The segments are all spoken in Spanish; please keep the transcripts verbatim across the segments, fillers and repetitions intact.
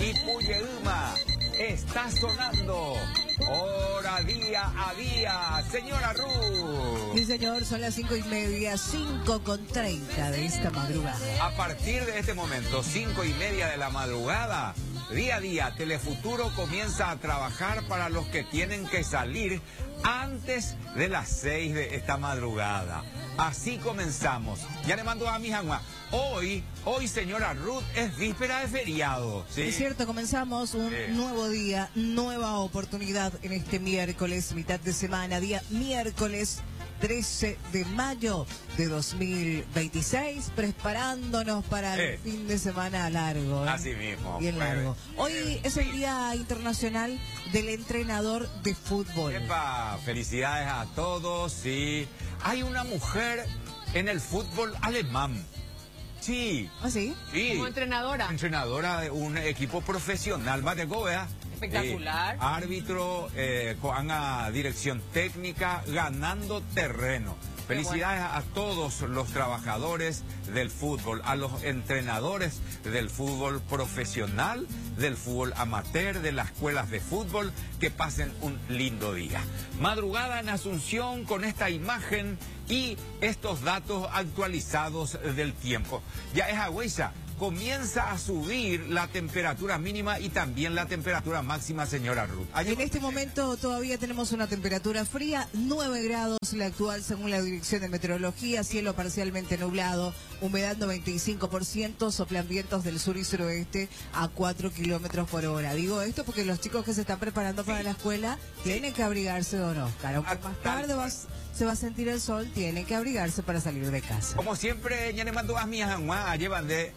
y Puyeuma. Está sonando hora día a día, señora Ruth. Sí, señor, son las cinco y media, cinco con treinta de esta madrugada. A partir de este momento, cinco y media de la madrugada, día a día, Telefuturo comienza a trabajar para los que tienen que salir antes de las seis de esta madrugada. Así comenzamos. Ya le mando a mi jangua. Hoy, hoy, señora Ruth, es víspera de feriado. ¿Sí? Es cierto, comenzamos un Sí. nuevo día, nueva oportunidad en este miércoles, mitad de semana, día miércoles trece de mayo de dos mil veintiséis, preparándonos para el Eh. fin de semana largo. ¿eh? Así mismo. Bien largo. Hoy Eh, es el Día Internacional del Entrenador de Fútbol. Epa, felicidades a todos, sí. Hay una mujer en el fútbol alemán. Sí. ¿Ah, sí? Sí. Como entrenadora. Entrenadora de un equipo profesional, Bategobea. Espectacular. Eh, árbitro, eh, con a dirección técnica, ganando terreno. Felicidades a todos los trabajadores del fútbol, a los entrenadores del fútbol profesional, del fútbol amateur, de las escuelas de fútbol, que pasen un lindo día. Madrugada en Asunción con esta imagen y estos datos actualizados del tiempo. Ya es agüeza. Comienza a subir la temperatura mínima y también la temperatura máxima, señora Ruth. Ayer... En este momento todavía tenemos una temperatura fría, nueve grados la actual según la Dirección de Meteorología, cielo parcialmente nublado, humedad noventa y cinco por ciento, soplan vientos del sur y suroeste a cuatro kilómetros por hora. Digo esto porque los chicos que se están preparando para la escuela tienen que abrigarse, don Oscar. Aunque más tarde vas, se va a sentir el sol, tienen que abrigarse para salir de casa. Como siempre, ya le mando a mi jangua, llevan de...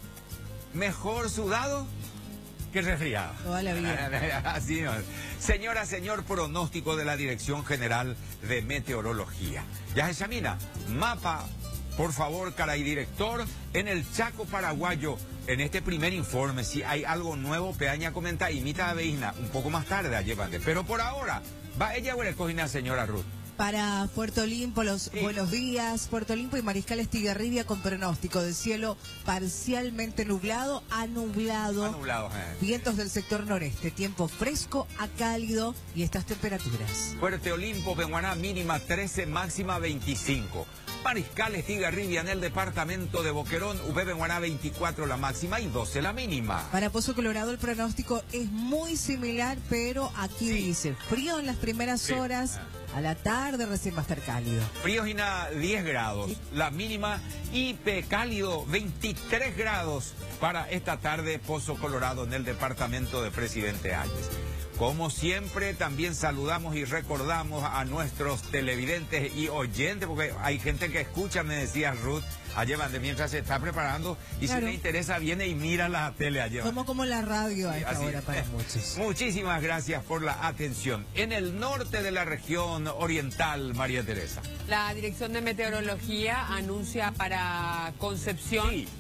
Mejor sudado que resfriado. Toda la vida. Así no. Señora, señor, pronóstico de la Dirección General de Meteorología. Ya se examina. Mapa, por favor, caray director, en el Chaco paraguayo. En este primer informe, si hay algo nuevo, Peaña comenta, imita a Veisna, un poco más tarde, llévate. Pero por ahora, va ella o le cogina, señora Ruth. Para Puerto Limpo, los Sí. buenos días. Puerto Limpo y Mariscal Estigarribia con pronóstico de cielo parcialmente nublado a nublado. Ha nublado, eh. Vientos del sector noreste, tiempo fresco a cálido y estas temperaturas. Fuerte Olimpo, Pehuaná, mínima trece, máxima veinticinco. Mariscal Estigarribia en el departamento de Boquerón, U P Pehuaná veinticuatro la máxima y doce la mínima. Para Pozo Colorado el pronóstico es muy similar, pero aquí Sí. dice frío en las primeras Sí. horas, a la tarde recién va a estar cálido. Friojina diez grados, la mínima, y P cálido veintitrés grados para esta tarde, Pozo Colorado en el departamento de Presidente Áñez. Como siempre, también saludamos y recordamos a nuestros televidentes y oyentes, porque hay gente que escucha, me decía Ruth, ayer mientras se está preparando, y Claro. si le interesa viene y mira la tele ayer. Como como la radio a Sí, esta así hora es. para muchos. Muchísimas gracias por la atención. En el norte de la región oriental, María Teresa. La Dirección de Meteorología anuncia para Concepción Sí.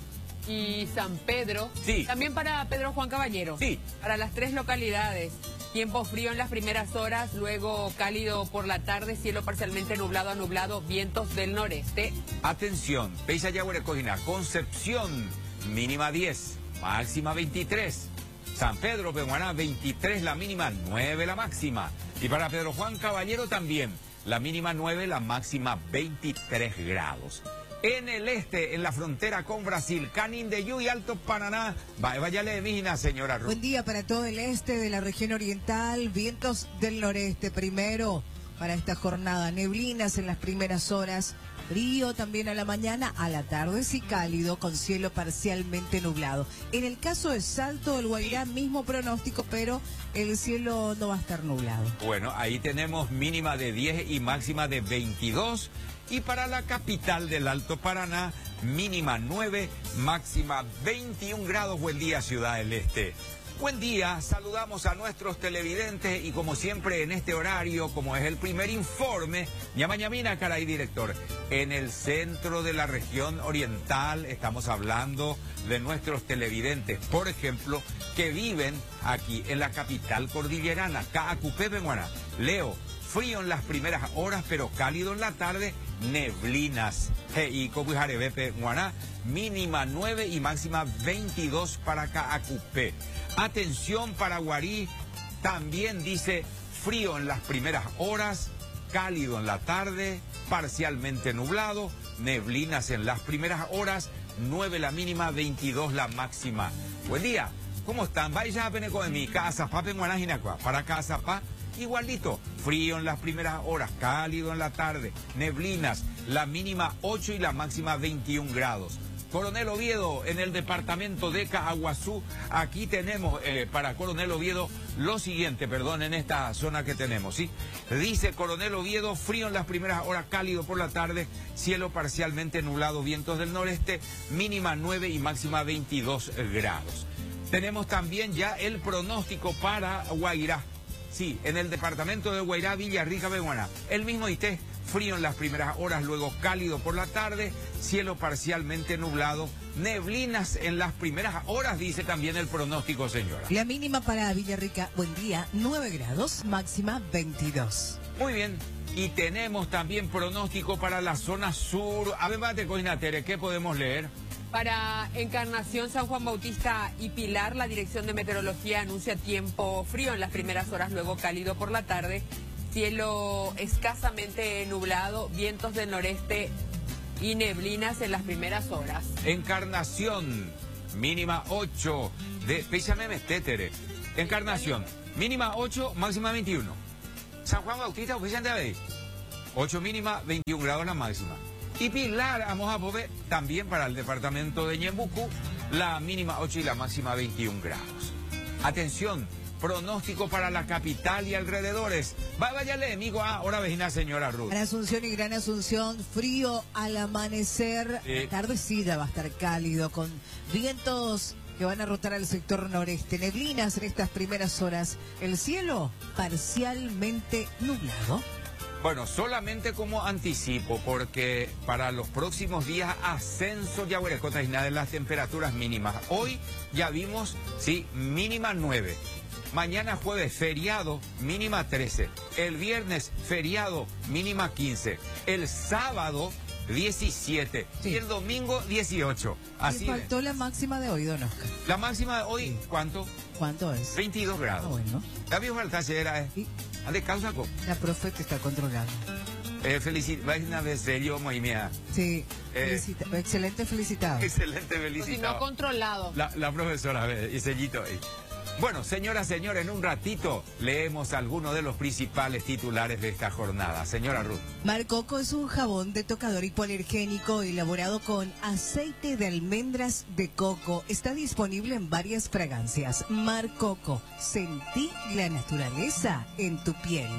y San Pedro. Sí. También para Pedro Juan Caballero. Sí. Para las tres localidades. Tiempo frío en las primeras horas, luego cálido por la tarde, cielo parcialmente nublado a nublado, vientos del noreste. Atención, Peisa Yagüere Cojina, Concepción, mínima diez, máxima veintitrés. San Pedro, Pehuaná, veintitrés la mínima, nueve la máxima. Y para Pedro Juan Caballero también, la mínima nueve, la máxima veintitrés grados. En el este, en la frontera con Brasil, Canindeyú y Alto Paraná, vaya le mina, señora Ruth. Buen día para todo el este de la región oriental, vientos del noreste primero para esta jornada, neblinas en las primeras horas, frío también a la mañana, a la tarde sí cálido con cielo parcialmente nublado. En el caso de Salto del Guairá, mismo pronóstico, pero el cielo no va a estar nublado. Bueno, ahí tenemos mínima de diez y máxima de veintidós. Y para la capital del Alto Paraná, mínima nueve, máxima veintiún grados. Buen día, Ciudad del Este. Buen día, saludamos a nuestros televidentes y como siempre en este horario, como es el primer informe, Ñamañamina, caray director, en el centro de la región oriental estamos hablando de nuestros televidentes, por ejemplo, que viven aquí en la capital cordillerana, Caacupé, Pehuaná. Leo, frío en las primeras horas, pero cálido en la tarde, neblinas. Y Copujarebepe, Guaná, mínima nueve y máxima veintidós para Caacupé. Atención para Guarí, también dice frío en las primeras horas, cálido en la tarde, parcialmente nublado, neblinas en las primeras horas, nueve la mínima, veintidós la máxima. Buen día, ¿cómo están? Vaya a Peneco de mi casa, pape Guanajinacua, para casa, pa, igualito, frío en las primeras horas, cálido en la tarde, neblinas, la mínima ocho y la máxima veintiún grados. Coronel Oviedo, en el departamento de Caaguazú, aquí tenemos eh, para Coronel Oviedo lo siguiente, perdón, en esta zona que tenemos, ¿sí? Dice Coronel Oviedo, frío en las primeras horas, cálido por la tarde, cielo parcialmente nublado, vientos del noreste, mínima nueve y máxima veintidós grados. Tenemos también ya el pronóstico para Guairá, sí, en el departamento de Guairá, Villarrica, Beguaná, el mismo I T. Frío en las primeras horas, luego cálido por la tarde, cielo parcialmente nublado, neblinas en las primeras horas, dice también el pronóstico, señora. La mínima para Villarrica, buen día, nueve grados, máxima veintidós. Muy bien, y tenemos también pronóstico para la zona sur. A ver, bate, Coinatere, ¿qué podemos leer? Para Encarnación, San Juan Bautista y Pilar, la Dirección de Meteorología anuncia tiempo frío en las primeras horas, luego cálido por la tarde. Cielo escasamente nublado, vientos del noreste y neblinas en las primeras horas. Encarnación, mínima ocho, de Pésame Mestétere. Encarnación, mínima ocho, máxima veintiuno. San Juan Bautista, oficial de ahí, ocho mínima, veintiún grados la máxima. Y Pilar, vamos a poner también para el departamento de Ñembucú, la mínima ocho y la máxima veintiún grados. Atención. Pronóstico para la capital y alrededores. Va, váyale, amigo. Ah, ahora vecina señora Ruth. Gran Asunción y Gran Asunción, frío al amanecer. Eh. Tardecita va a estar cálido, con vientos que van a rotar al sector noreste. Neblinas en estas primeras horas. El cielo parcialmente nublado. Bueno, solamente como anticipo, porque para los próximos días ascenso ya huerecota y nada de las temperaturas mínimas. Hoy ya vimos, sí, mínima nueve. Mañana jueves, feriado, mínima trece. El viernes, feriado, mínima quince. El sábado, diecisiete. Sí. Y el domingo, dieciocho. Así y faltó es. La máxima de hoy, don Oscar. La máxima de hoy, sí. ¿Cuánto? ¿Cuánto es? veintidós grados. Ah, bueno. La vieja altacera, ¿eh? Sí. ¿De causa con? La profe te está controlando. Eh, Felicitaciones de serio, muy mía. Sí, eh, felicita excelente felicitado. Excelente felicitado. Si no controlado. La, la profesora, y sellito ahí. Bueno, señoras, señores, en un ratito leemos algunos de los principales titulares de esta jornada. Señora Ruth. Mar Coco es un jabón de tocador hipoalergénico elaborado con aceite de almendras de coco. Está disponible en varias fragancias. Mar Coco, sentí la naturaleza en tu piel.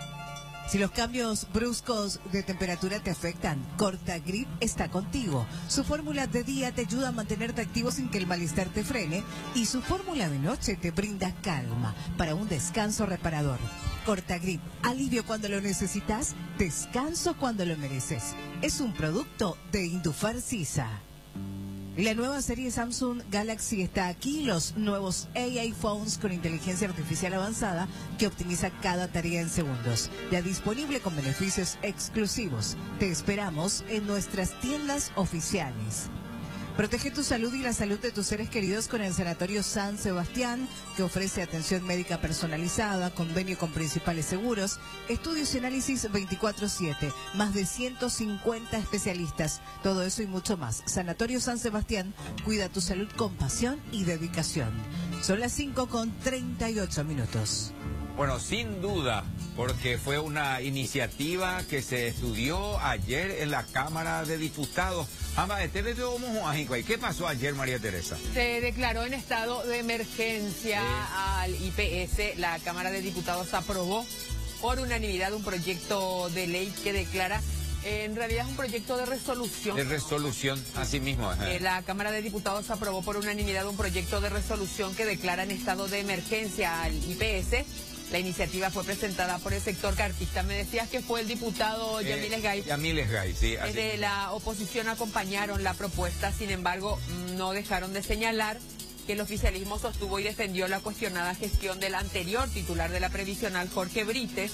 Si los cambios bruscos de temperatura te afectan, Cortagrip está contigo. Su fórmula de día te ayuda a mantenerte activo sin que el malestar te frene y su fórmula de noche te brinda calma para un descanso reparador. Cortagrip, alivio cuando lo necesitas, descanso cuando lo mereces. Es un producto de Indufar Sisa. La nueva serie Samsung Galaxy está aquí, los nuevos A I Phones con inteligencia artificial avanzada que optimiza cada tarea en segundos. Ya disponible con beneficios exclusivos. Te esperamos en nuestras tiendas oficiales. Protege tu salud y la salud de tus seres queridos con el Sanatorio San Sebastián, que ofrece atención médica personalizada, convenio con principales seguros, estudios y análisis veinticuatro siete, más de ciento cincuenta especialistas, todo eso y mucho más. Sanatorio San Sebastián, cuida tu salud con pasión y dedicación. Son las cinco con treinta y ocho minutos. Bueno, sin duda, porque fue una iniciativa que se estudió ayer en la Cámara de Diputados. ¿Qué pasó ayer, María Teresa? Se declaró en estado de emergencia sí. al I P S. La Cámara de Diputados aprobó por unanimidad un proyecto de ley que declara, en realidad es un proyecto de resolución. De resolución, así mismo. Eh, la Cámara de Diputados aprobó por unanimidad un proyecto de resolución que declara en estado de emergencia al I P S. La iniciativa fue presentada por el sector cartista. Me decías que fue el diputado eh, Yamiles Gay. Yamiles Gay, sí. Así. Desde la oposición acompañaron la propuesta, sin embargo, no dejaron de señalar que el oficialismo sostuvo y defendió la cuestionada gestión del anterior titular de la previsional, Jorge Brites,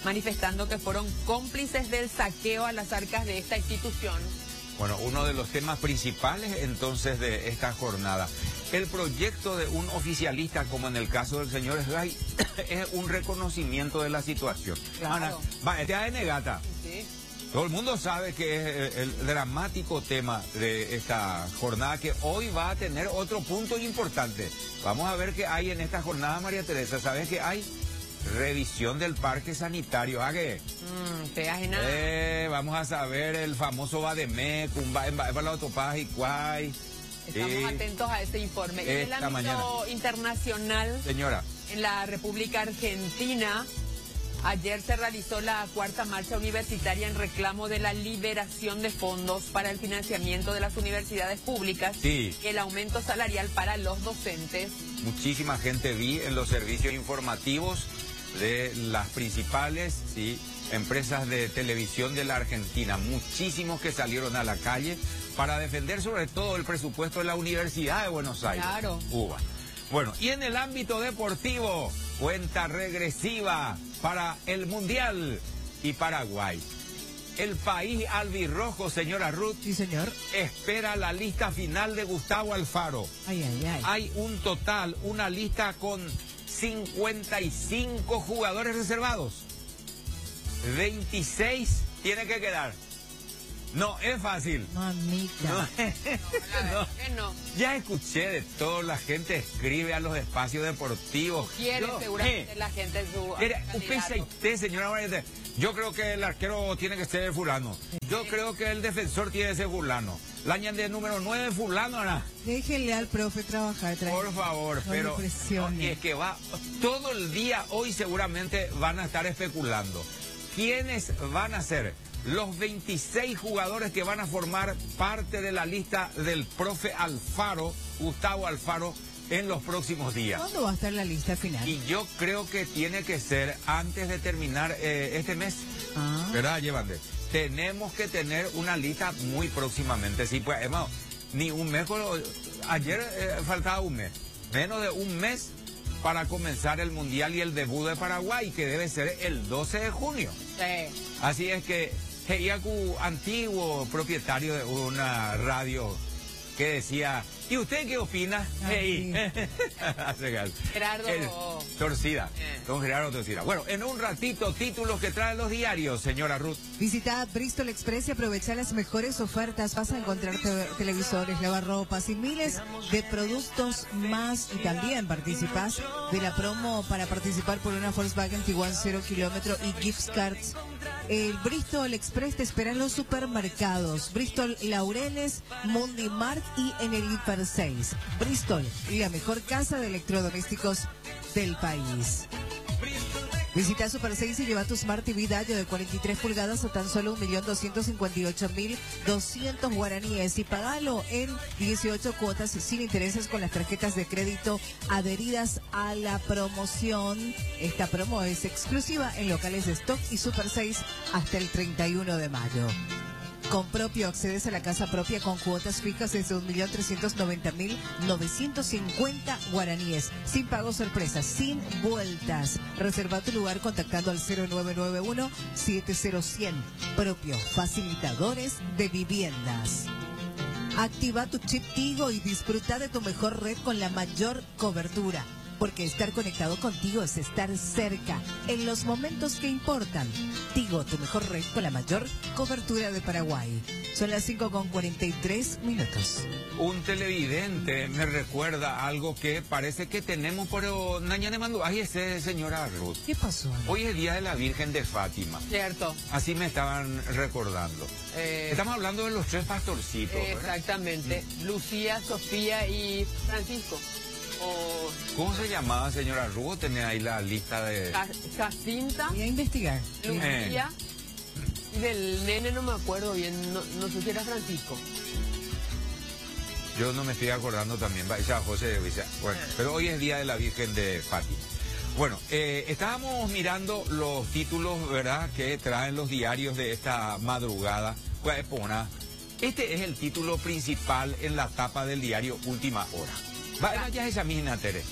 manifestando que fueron cómplices del saqueo a las arcas de esta institución. Bueno, uno de los temas principales entonces de esta jornada. El proyecto de un oficialista, como en el caso del señor Sgay, es un reconocimiento de la situación. Claro. Va, este es negata. Sí. Todo el mundo sabe que es el dramático tema de esta jornada, que hoy va a tener otro punto importante. Vamos a ver qué hay en esta jornada, María Teresa. ¿Sabes qué hay? Revisión del parque sanitario. ¿A qué? Mm, te imaginas. Eh, vamos a saber el famoso Bademec, Balautopas y Cuay. Estamos Sí. atentos a ese informe. Y en el Esta ámbito mañana. internacional, Señora. en la República Argentina, ayer se realizó la cuarta marcha universitaria en reclamo de la liberación de fondos para el financiamiento de las universidades públicas Sí. y el aumento salarial para los docentes. Muchísima gente vi en los servicios informativos de las principales, sí, empresas de televisión de la Argentina. Muchísimos que salieron a la calle para defender sobre todo el presupuesto de la Universidad de Buenos Aires. Claro. Cuba. Bueno, y en el ámbito deportivo, cuenta regresiva para el Mundial y Paraguay. El país albirrojo, señora Ruth, Sí, señor. espera la lista final de Gustavo Alfaro. Ay, ay, ay. Hay un total, una lista con cincuenta y cinco jugadores reservados. veintiséis tiene que quedar. No, es fácil. Mamita. No, La verdad que no. ya escuché de todo, la gente escribe a los espacios deportivos. Quiere Yo, seguramente ¿qué? la gente su Mire, candidato. usted, usted, señora Mariette, yo creo que el arquero tiene que ser fulano. Yo creo que el defensor tiene que ser fulano. La ñande número nueve, fulano, ¿no? Déjenle al profe trabajar. tranquilo. Por favor, No pero lo presione. y es que va todo el día hoy seguramente van a estar especulando. ¿Quiénes van a ser los veintiséis jugadores que van a formar parte de la lista del profe Alfaro, Gustavo Alfaro, en los próximos días? ¿Cuándo va a estar la lista final? Y yo creo que tiene que ser antes de terminar eh, este mes. Ah. ¿Verdad, Llevande? Tenemos que tener una lista muy próximamente. Sí, pues, hermano, ni un mes. con- Ayer eh, faltaba un mes. Menos de un mes para comenzar el Mundial y el debut de Paraguay, que debe ser el doce de junio. Sí. Así es que Heiaku, antiguo propietario de una radio, que decía, ¿y usted qué opina? Ah, Hey. Gerardo. El- Torcida, Eh. don Gerardo Torcida. Bueno, en un ratito, títulos que traen los diarios, señora Ruth. Visita Bristol Express y aprovecha las mejores ofertas. Vas a encontrar te- televisores, lavarropas y miles de productos más. Y también participas de la promo para participar por una Volkswagen Tiguan cero kilómetro y gift cards. El Bristol Express te espera en los supermercados. Bristol Laureles, Mundimart y en el Hiper seis. Bristol, la mejor casa de electrodomésticos del país. Visita Super seis y lleva tu Smart T V Dayo de cuarenta y tres pulgadas a tan solo un millón doscientos cincuenta y ocho mil doscientos guaraníes y pagalo en dieciocho cuotas sin intereses con las tarjetas de crédito adheridas a la promoción. Esta promo es exclusiva en locales de stock y Super seis hasta el treinta y uno de mayo. Con Propio accedes a la casa propia con cuotas fijas desde un millón trescientos noventa mil novecientos cincuenta guaraníes, sin pago sorpresa, sin vueltas. Reserva tu lugar contactando al cero nueve nueve uno siete cero cien. Propio, facilitadores de viviendas. Activa tu chip Tigo y disfruta de tu mejor red con la mayor cobertura. Porque estar conectado contigo es estar cerca, en los momentos que importan. Tigo, tu mejor red con la mayor cobertura de Paraguay. Son las cinco con cuarenta y tres minutos. Un televidente me recuerda algo que parece que tenemos, pero mañana mando. Ay, ese señora Ruth. ¿Qué pasó? Hoy es el día de la Virgen de Fátima. Cierto. Así me estaban recordando. Eh, Estamos hablando de los tres pastorcitos. ¿verdad? Exactamente. Lucía, Sofía y Francisco. O ¿Cómo se llamaba, señora Ruth? Tenía ahí la lista de... Ja- Jacinta, Voy a investigar. Lucía. Y del nene no me acuerdo bien. No, no sé si era Francisco. Yo no me estoy acordando también. Va, ya, José, ya. Bueno, pero hoy es día de la Virgen de Fátima. Bueno, eh, estábamos mirando los títulos, ¿verdad?, que traen los diarios de esta madrugada. Este es el título principal en la tapa del diario Última Hora. Va, ya es esa misma, Tere.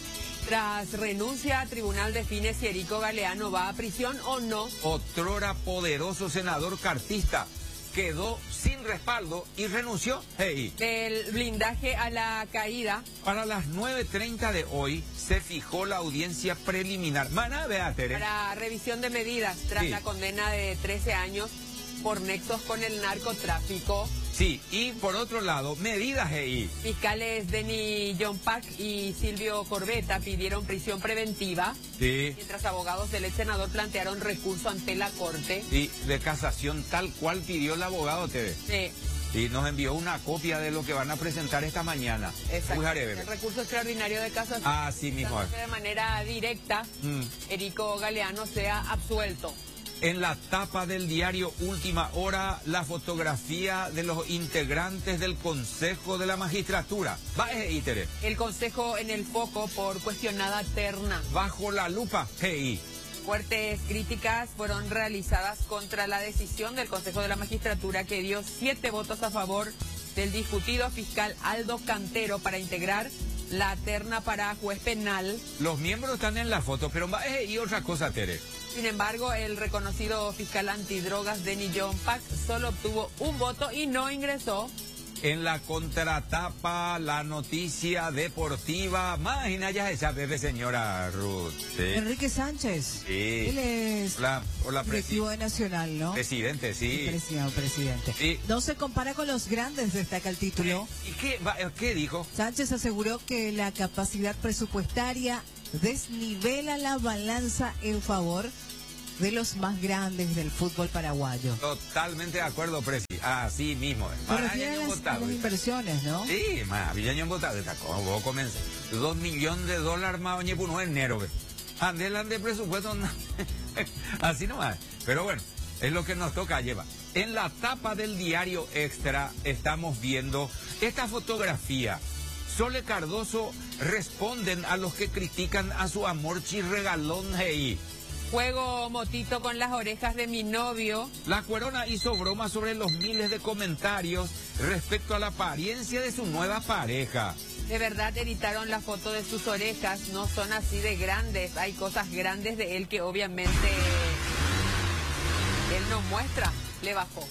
Tras renuncia, tribunal define si Erico Galeano va a prisión o no. Otrora poderoso senador cartista quedó sin respaldo y renunció. Hey. El blindaje a la caída. Para las nueve treinta de hoy se fijó la audiencia preliminar. Mana, vea, Tere. Para revisión de medidas tras Sí. la condena de trece años por nexos con el narcotráfico. Sí, y por otro lado, medidas, hey. Fiscales Denny John Pack y Silvio Corbetta pidieron prisión preventiva, Sí. mientras abogados del ex senador plantearon recurso ante la Corte. Y de casación tal cual pidió el abogado, Tere. Sí, Y nos envió una copia de lo que van a presentar esta mañana. exacto. Ujaré, bebé. El recurso extraordinario de casación. Así mismo es. Que de manera directa, Mm. Erico Galeano sea absuelto. En la tapa del diario Última Hora, la fotografía de los integrantes del Consejo de la Magistratura. Va, hey, Tere. El Consejo en el foco por cuestionada terna. Bajo la lupa, hey. Fuertes críticas fueron realizadas contra la decisión del Consejo de la Magistratura que dio siete votos a favor del discutido fiscal Aldo Cantero para integrar la terna para juez penal. Los miembros están en la foto, pero va, hey, y otra cosa, Tere. Sin embargo, el reconocido fiscal antidrogas Denny John Pack solo obtuvo un voto y no ingresó. En la contratapa, la noticia deportiva. Imagina ya esa bebé, señora Ruth. Sí. Enrique Sánchez. Sí. Él es Hola, hola, directivo de Nacional, ¿no? presidente, sí. Presidente, presidente. Sí. No se compara con los grandes, destaca el título. ¿Y qué, va, qué dijo? Sánchez aseguró que la capacidad presupuestaria desnivela la balanza en favor de los más grandes del fútbol paraguayo. Totalmente de acuerdo, Presi. Así mismo. Se refiere a las, a las inversiones, ¿no? Sí, más, Villaño Botado. ¿Cómo vos comenzás? Dos millones de dólares más, oye, por en enero, ve. Andelan de presupuesto. No. Así nomás. Pero bueno, es lo que nos toca llevar. En la tapa del diario Extra estamos viendo esta fotografía. Sole Cardoso responden a los que critican a su amor chirregalón, hey. Juego motito con las orejas de mi novio. La Cuerona hizo broma sobre los miles de comentarios respecto a la apariencia de su nueva pareja. De verdad editaron la foto de sus orejas, no son así de grandes. Hay cosas grandes de él que obviamente él no muestra. Le bajó.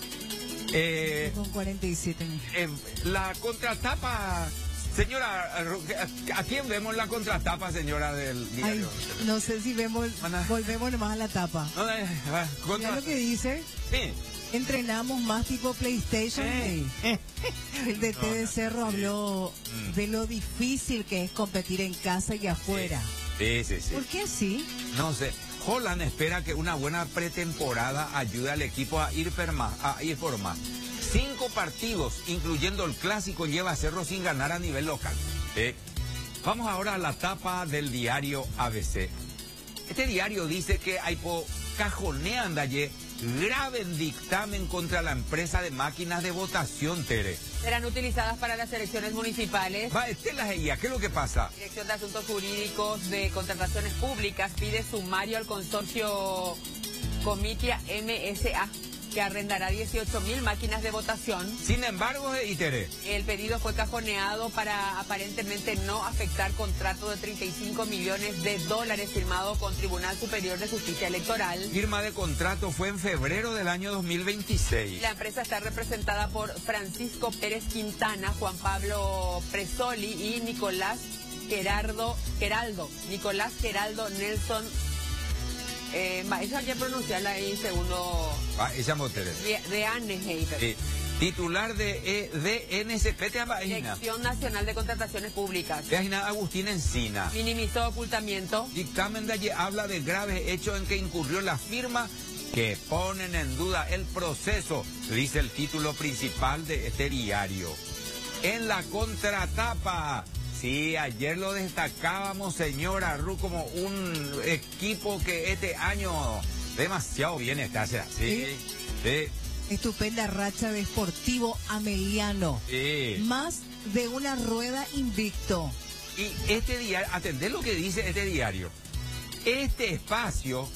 Eh, Con cuarenta y siete años. eh, la contratapa, señora, ¿a quién vemos la contratapa, señora del Ay, diario? no sé si vemos, Mana. volvemos nomás a la tapa. No, eh, va, contra- Mira lo que dice, Sí. entrenamos más tipo PlayStation. Eh. hey. El D T de Cerro habló Mm. de lo difícil que es competir en casa y afuera. Sí, sí, sí. ¿Por qué así? No sé. Holland espera que una buena pretemporada ayude al equipo a ir, per más, a ir por más. Cinco partidos, incluyendo el clásico, lleva a Cerro sin ganar a nivel local. Eh, Vamos ahora a la tapa del diario A B C. Este diario dice que Aipo cajonean dalle grave dictamen contra la empresa de máquinas de votación, Tere. Serán utilizadas para las elecciones municipales. Va, Estela ella, ¿qué es lo que pasa? Dirección de Asuntos Jurídicos de Contrataciones Públicas pide sumario al consorcio Comitia M S A, que arrendará dieciocho mil máquinas de votación. Sin embargo, eh, y Tere, El pedido fue cajoneado para aparentemente no afectar contrato de treinta y cinco millones de dólares firmado con Tribunal Superior de Justicia Electoral. firma de contrato fue en febrero del año dos mil veintiséis. La empresa está representada por Francisco Pérez Quintana, Juan Pablo Presoli y Nicolás Gerardo, Geraldo, Nicolás Geraldo Nelson. Eh, va, eso hay que pronunciarla ahí segundo Ah, esa Tere. de, de Anneheimer. Eh, titular de, eh, de N S P, te llama Dirección Nacional de Contrataciones Públicas. Agustín Encina. Minimizó ocultamiento. Dictamen de ayer habla de graves hechos en que incurrió la firma que ponen en duda el proceso, dice el título principal de este diario. En la contratapa, sí, ayer lo destacábamos, señora Ru, como un equipo que este año demasiado bien está, sí, sí, sí. Estupenda racha de Sportivo Ameliano. sí. Más de una rueda invicto. Y este diario, atendé lo que dice este diario. Este espacio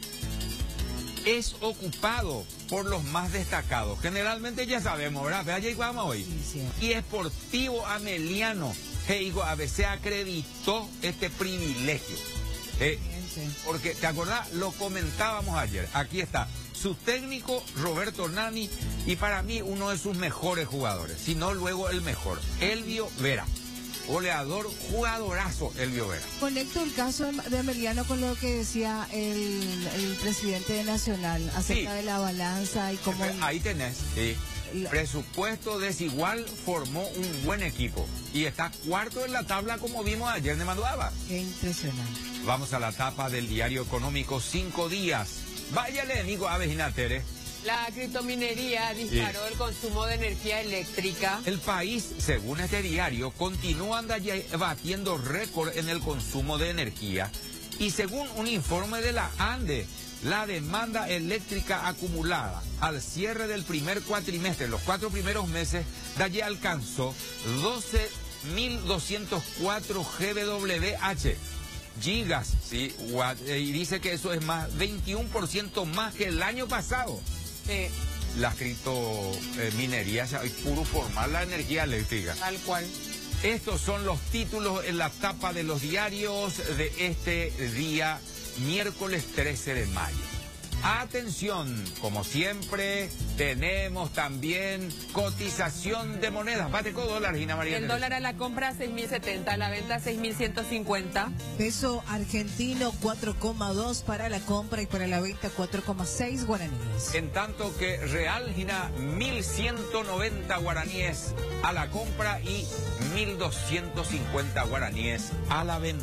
es ocupado por los más destacados. Generalmente ya sabemos, ¿verdad? Pero allá vamos hoy. Sí, sí. Y Sportivo Ameliano Hey, hijo, a veces acreditó este privilegio. Eh, porque, ¿te acordás? Lo comentábamos ayer. Aquí está su técnico, Roberto Nani, y para mí uno de sus mejores jugadores, si no luego el mejor, Elvio Vera. Goleador, jugadorazo, Elvio Vera. Conecto el caso de Emiliano con lo que decía el, el presidente de Nacional acerca Sí. de la balanza y cómo... Ahí tenés, sí. La- Presupuesto desigual formó un buen equipo y está cuarto en la tabla como vimos ayer de madrugada. Qué impresionante. Vamos a la tapa del diario económico Cinco Días. Váyale, amigo Aves y Natere. La criptominería disparó Sí. el consumo de energía eléctrica. El país, según este diario, continúa batiendo récord en el consumo de energía y según un informe de la ANDE, la demanda eléctrica acumulada al cierre del primer cuatrimestre, los cuatro primeros meses, de allí alcanzó doce mil doscientos cuatro gigawatt gigas, ¿sí? Watt, eh, y dice que eso es más veintiuno por ciento más que el año pasado. Eh, La criptominería es puro formar la energía eléctrica. tal cual. Estos son los títulos en la tapa de los diarios de este día, miércoles trece de mayo. Atención, como siempre, tenemos también cotización de monedas. Bate con dólares, Gina María. El Teresa. dólar a la compra seis mil setenta, a la venta seis mil ciento cincuenta. Peso argentino cuatro coma dos para la compra y para la venta cuatro coma seis guaraníes. En tanto que Real, Gina, mil ciento noventa guaraníes a la compra y mil doscientos cincuenta guaraníes a la venta.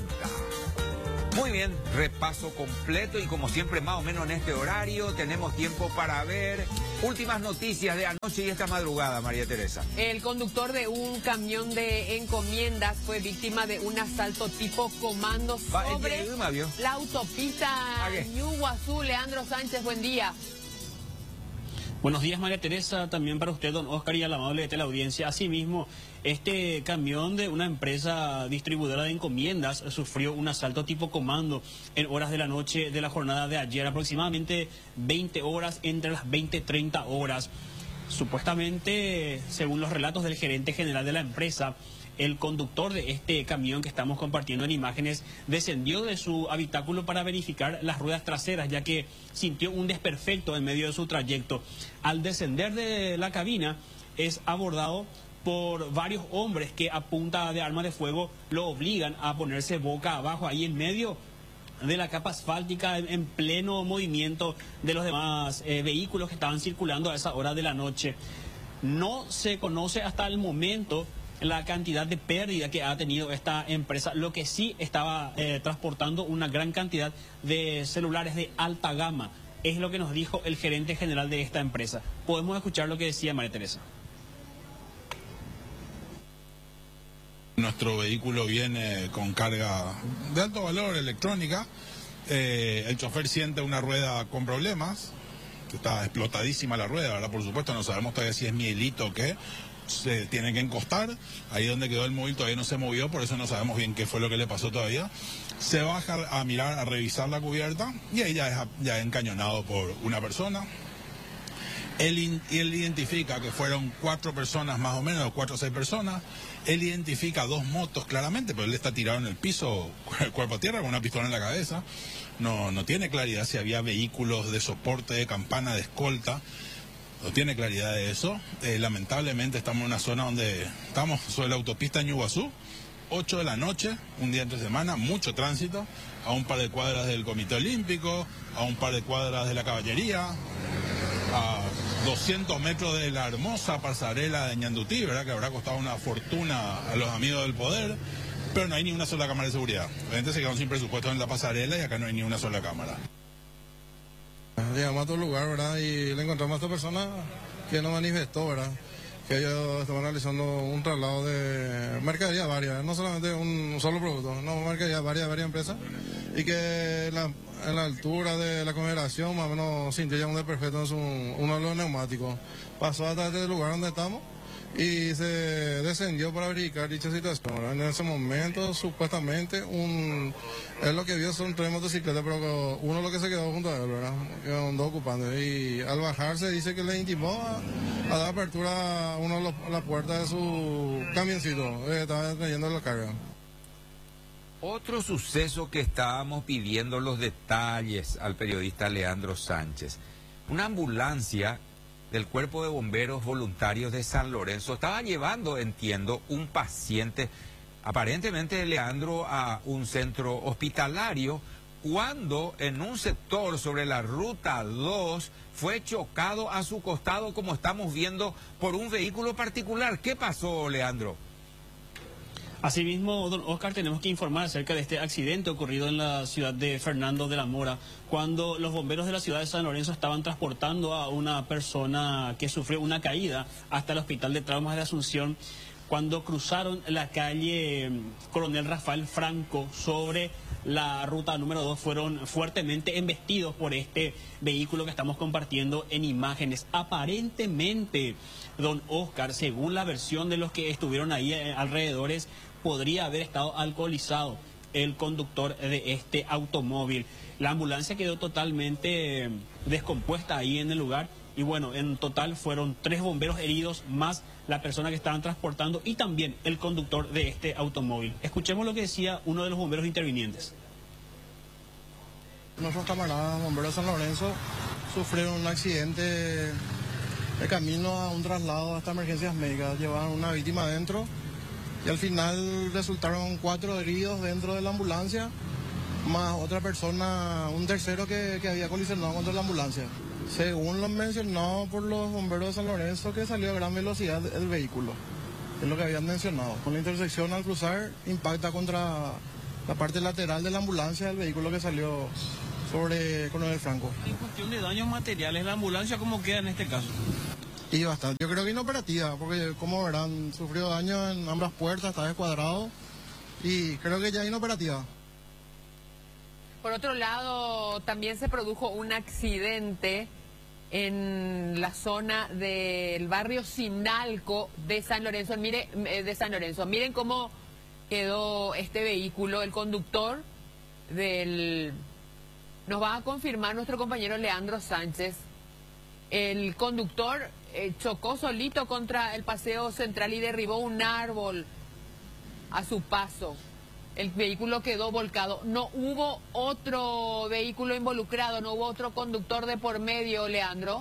Muy bien, repaso completo y como siempre más o menos en este horario tenemos tiempo para ver últimas noticias de anoche y esta madrugada, María Teresa. El conductor de un camión de encomiendas fue víctima de un asalto tipo comando Va, sobre eh, eh, vio. la autopista ¿A qué? Ñuguazú. Leandro Sánchez, buen día. Buenos días, María Teresa, también para usted, don Oscar, y a la amable teleaudiencia. Asimismo, este camión de una empresa distribuidora de encomiendas sufrió un asalto tipo comando en horas de la noche de la jornada de ayer, aproximadamente veinte horas, entre las veinte y treinta horas. Supuestamente, según los relatos del gerente general de la empresa, el conductor de este camión que estamos compartiendo en imágenes descendió de su habitáculo para verificar las ruedas traseras, ya que sintió un desperfecto en medio de su trayecto. Al descender de la cabina, es abordado por varios hombres que a punta de arma de fuego lo obligan a ponerse boca abajo ahí en medio de la capa asfáltica, en, en pleno movimiento de los demás eh, vehículos que estaban circulando a esa hora de la noche. No se conoce hasta el momento la cantidad de pérdida que ha tenido esta empresa. Lo que sí estaba eh, transportando una gran cantidad de celulares de alta gama. Es lo que nos dijo el gerente general de esta empresa. Podemos escuchar lo que decía María Teresa. Nuestro vehículo viene con carga de alto valor electrónica. Eh, el chofer siente una rueda con problemas. Está explotadísima la rueda, ¿verdad? Por supuesto, no sabemos todavía si es mielito o qué. Se tiene que encostar, ahí donde quedó el móvil todavía no se movió, por eso no sabemos bien qué fue lo que le pasó todavía. Se baja a mirar, a revisar la cubierta y ahí ya es, ya es encañonado por una persona. Él, in- él identifica que fueron cuatro personas más o menos, cuatro o seis personas. Él identifica dos motos claramente, pero él está tirado en el piso, con el cuerpo a tierra, con una pistola en la cabeza. No, no tiene claridad si había vehículos de soporte, de campana, de escolta. No tiene claridad de eso. Eh, lamentablemente estamos en una zona donde estamos sobre la autopista Ñuguazú, ocho de la noche, un día entre semana, mucho tránsito, a un par de cuadras del Comité Olímpico, a un par de cuadras de la Caballería, a doscientos metros de la hermosa pasarela de Ñandutí, ¿verdad? Que habrá costado una fortuna a los amigos del poder, pero no hay ni una sola cámara de seguridad. La gente se quedó sin presupuesto en la pasarela y acá no hay ni una sola cámara. Llegamos a otro lugar, ¿verdad? Y le encontramos a esta persona que nos manifestó, ¿verdad? Que ellos estaban realizando un traslado de mercadería varias, no solamente un solo producto, no, mercadería varias, varias empresas. Y que la, en la altura de la consideración más o menos sintió ya un desperfecto en su, uno de los neumáticos. Pasó hasta este lugar donde estamos y se descendió para verificar dicha situación, ¿verdad? En ese momento, supuestamente, un, él lo que vio son tres motocicletas, pero uno lo que se quedó junto a él, ¿verdad? Quedaron dos ocupantes. Y al bajarse dice que le intimó a, a dar apertura a uno de los, a la puerta de su camioncito, eh, estaba trayendo la carga. Otro suceso que estábamos pidiendo los detalles al periodista Leandro Sánchez. Una ambulancia del Cuerpo de Bomberos Voluntarios de San Lorenzo estaba llevando, entiendo, un paciente, aparentemente, Leandro, a un centro hospitalario, cuando en un sector sobre la ruta dos fue chocado a su costado, como estamos viendo, por un vehículo particular. ¿Qué pasó, Leandro? Asimismo, don Oscar, tenemos que informar acerca de este accidente ocurrido en la ciudad de Fernando de la Mora, cuando los bomberos de la ciudad de San Lorenzo estaban transportando a una persona que sufrió una caída hasta el Hospital de Traumas de Asunción, cuando cruzaron la calle Coronel Rafael Franco sobre la ruta número dos, fueron fuertemente embestidos por este vehículo que estamos compartiendo en imágenes. Aparentemente, don Oscar, según la versión de los que estuvieron ahí alrededores, podría haber estado alcoholizado el conductor de este automóvil. La ambulancia quedó totalmente descompuesta ahí en el lugar y bueno, en total fueron tres bomberos heridos más la persona que estaban transportando y también el conductor de este automóvil. Escuchemos lo que decía uno de los bomberos intervinientes. Nuestros camaradas bomberos de San Lorenzo sufrieron un accidente de camino a un traslado hasta emergencias médicas. Llevaban una víctima adentro y al final resultaron cuatro heridos dentro de la ambulancia, más otra persona, un tercero que, que había colisionado contra la ambulancia. Según lo mencionado por los bomberos de San Lorenzo, que salió a gran velocidad el vehículo, es lo que habían mencionado. Con la intersección al cruzar impacta contra la parte lateral de la ambulancia del vehículo que salió sobre Coronel Franco. En cuestión de daños materiales, ¿la ambulancia cómo queda en este caso? Y bastante. Yo creo que inoperativa, porque como verán, sufrió daño en ambas puertas, está descuadrado y creo que ya inoperativa. Por otro lado, también se produjo un accidente en la zona del barrio Sindalco de San Lorenzo. Mire, de San Lorenzo. Miren cómo quedó este vehículo. El conductor del... Nos va a confirmar nuestro compañero Leandro Sánchez. El conductor eh, chocó solito contra el paseo central y derribó un árbol a su paso. El vehículo quedó volcado. No hubo otro vehículo involucrado, no hubo otro conductor de por medio, Leandro.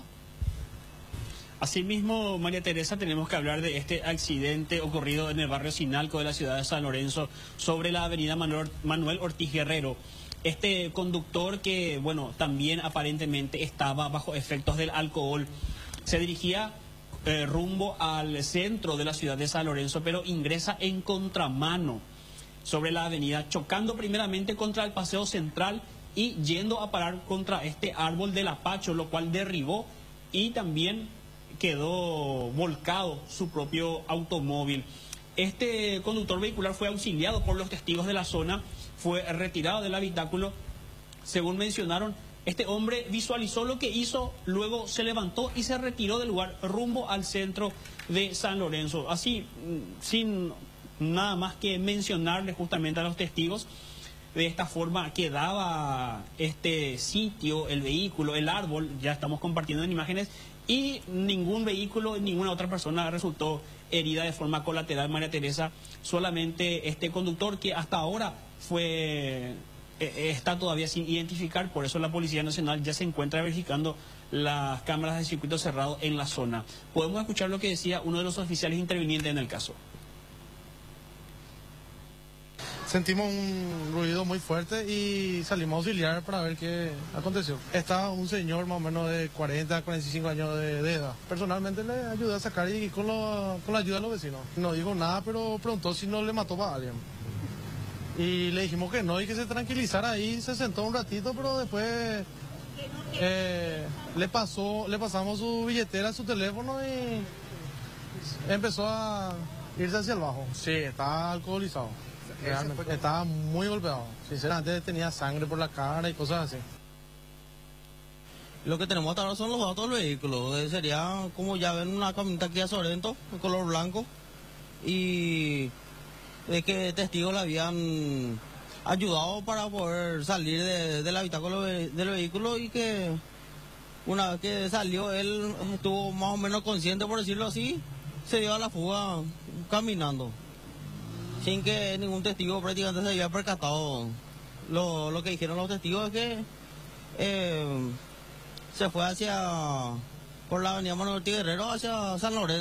Asimismo, María Teresa, tenemos que hablar de este accidente ocurrido en el barrio Sinalco de la ciudad de San Lorenzo, sobre la avenida Manuel, Manuel Ortiz Guerrero. Este conductor que, bueno, también aparentemente estaba bajo efectos del alcohol, se dirigía eh, rumbo al centro de la ciudad de San Lorenzo, pero ingresa en contramano sobre la avenida, chocando primeramente contra el paseo central y yendo a parar contra este árbol del Apacho, lo cual derribó y también quedó volcado su propio automóvil. Este conductor vehicular fue auxiliado por los testigos de la zona, fue retirado del habitáculo. Según mencionaron, este hombre visualizó lo que hizo, luego se levantó y se retiró del lugar rumbo al centro de San Lorenzo. Así, sin nada más que mencionarle justamente a los testigos, de esta forma quedaba este sitio, el vehículo, el árbol, ya estamos compartiendo en imágenes, y ningún vehículo, ninguna otra persona resultó herida de forma colateral, María Teresa. Solamente este conductor, que hasta ahora fue eh, está todavía sin identificar, por eso la Policía Nacional ya se encuentra verificando las cámaras de circuito cerrado en la zona. Podemos escuchar lo que decía uno de los oficiales intervinientes en el caso. Sentimos un ruido muy fuerte y salimos a auxiliar para ver qué aconteció. Estaba un señor más o menos de cuarenta, cuarenta y cinco años de, de edad. Personalmente le ayudé a sacar y con, lo, con la ayuda de los vecinos. No dijo nada, pero preguntó si no le mató a alguien. Y le dijimos que no y que se tranquilizara ahí. Se sentó un ratito, pero después eh, le pasó, le pasamos su billetera, su teléfono y empezó a irse hacia el bajo. Sí, estaba alcoholizado. Realmente estaba muy golpeado. Sinceramente tenía sangre por la cara y cosas así. Lo que tenemos hasta ahora son los datos del vehículo. Eh, sería como ya ven una camioneta Kia Sorento de color blanco y de que testigos le habían ayudado para poder salir de, del habitáculo del vehículo y que una vez que salió él estuvo más o menos consciente, por decirlo así, se dio a la fuga caminando, sin que ningún testigo prácticamente se había percatado. Lo, lo que dijeron los testigos es que eh, se fue hacia, por la avenida Manuel Ortiz Guerrero hacia San Lorenzo.